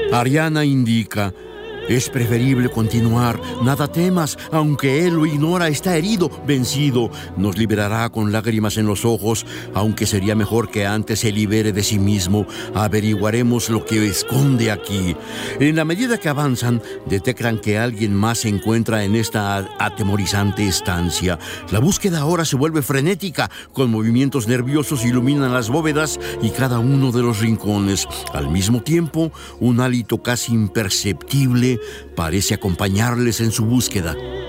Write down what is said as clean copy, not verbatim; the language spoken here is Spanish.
Ariana indica: es preferible continuar. Nada temas, aunque él lo ignora, está herido, vencido. Nos liberará con lágrimas en los ojos, aunque sería mejor que antes se libere de sí mismo. Averiguaremos lo que esconde aquí. En la medida que avanzan, detectan que alguien más se encuentra en esta atemorizante estancia. La búsqueda ahora se vuelve frenética, con movimientos nerviosos iluminan las bóvedas y cada uno de los rincones. Al mismo tiempo, un hálito casi imperceptible parece acompañarles en su búsqueda.